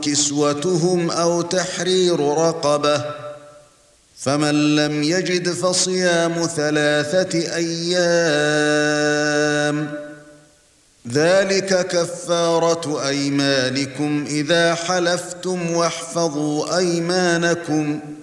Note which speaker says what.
Speaker 1: كسوتهم أو تحرير رقبة، فمن لم يجد فصيام 3 أيام، ذلك كفارة أيمانكم إذا حلفتم، واحفظوا أيمانكم.